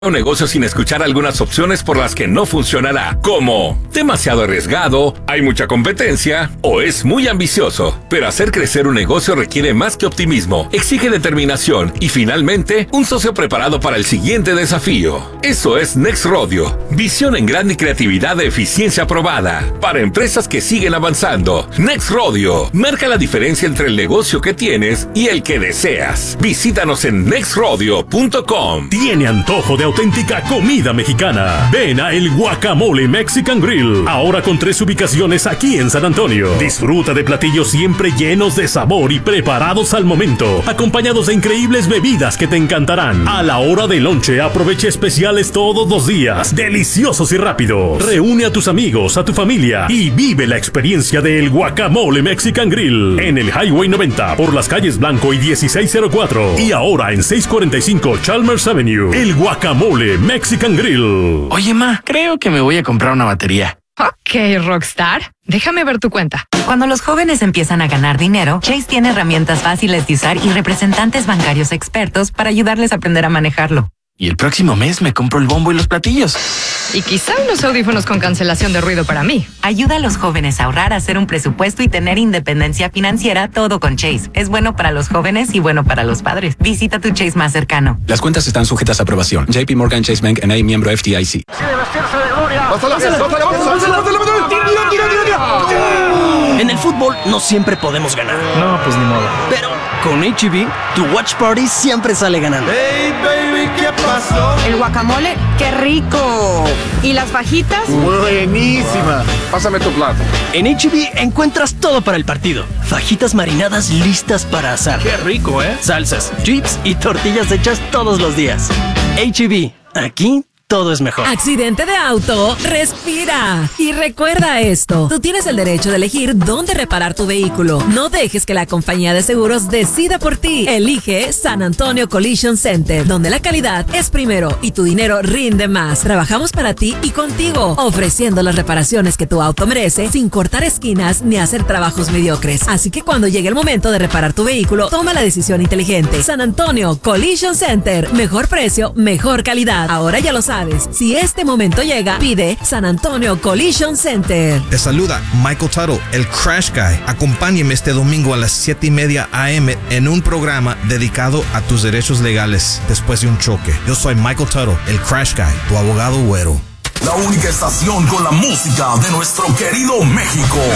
un negocio sin escuchar algunas opciones por las que no funcionará, como demasiado arriesgado, hay mucha competencia o es muy ambicioso. Pero hacer crecer un negocio requiere más que optimismo, exige determinación y finalmente un socio preparado para el siguiente desafío. Eso es Next Rodeo, visión en grande y creatividad de eficiencia probada para empresas que siguen avanzando. Next Rodeo marca la diferencia entre el negocio que tienes y el que deseas. Visítanos en nextrodeo.com. ¿Tiene antojo de auténtica comida mexicana? Ven a El Guacamole Mexican Grill, ahora con 3 ubicaciones aquí en San Antonio. Disfruta de platillos siempre llenos de sabor y preparados al momento, acompañados de increíbles bebidas que te encantarán. A la hora del lonche, aprovecha especiales todos los días, deliciosos y rápidos. Reúne a tus amigos, a tu familia y vive la experiencia de El Guacamole Mexican Grill en el Highway 90 por las calles Blanco y 1604 y ahora en 645 Chalmers Avenue. El Guacamole Mexican Grill. Oye, ma, creo que me voy a comprar una batería. Ok, Rockstar. Déjame ver tu cuenta. Cuando los jóvenes empiezan a ganar dinero, Chase tiene herramientas fáciles de usar y representantes bancarios expertos para ayudarles a aprender a manejarlo. Y el próximo mes me compro el bombo y los platillos. Y quizá unos audífonos con cancelación de ruido para mí. Ayuda a los jóvenes a ahorrar, a hacer un presupuesto y tener independencia financiera, todo con Chase. Es bueno para los jóvenes y bueno para los padres. Visita tu Chase más cercano. Las cuentas están sujetas a aprobación. JP Morgan Chase Bank N.A. miembro FDIC. En el fútbol no siempre podemos ganar. No, pues ni modo. Pero con H-E-B, tu watch party siempre sale ganando. Hey, baby, ¿qué pasó? El guacamole, ¡qué rico! ¿Y las fajitas? Buenísima. Pásame tu plato. En H-E-B encuentras todo para el partido. Fajitas marinadas listas para asar. ¡Qué rico, eh! Salsas, chips y tortillas hechas todos los días. H-E-B, aquí todo es mejor. Accidente de auto, respira. Y recuerda esto, tú tienes el derecho de elegir dónde reparar tu vehículo. No dejes que la compañía de seguros decida por ti. Elige San Antonio Collision Center, donde la calidad es primero y tu dinero rinde más. Trabajamos para ti y contigo, ofreciendo las reparaciones que tu auto merece sin cortar esquinas ni hacer trabajos mediocres. Así que cuando llegue el momento de reparar tu vehículo, toma la decisión inteligente. San Antonio Collision Center, mejor precio, mejor calidad. Ahora ya lo sabes. Si este momento llega, pide San Antonio Collision Center. Te saluda Michael Tuttle, el Crash Guy. Acompáñeme este domingo a las 7:30 a.m. en un programa dedicado a tus derechos legales después de un choque. Yo soy Michael Tuttle, el Crash Guy, tu abogado güero. La única estación con la música de nuestro querido México.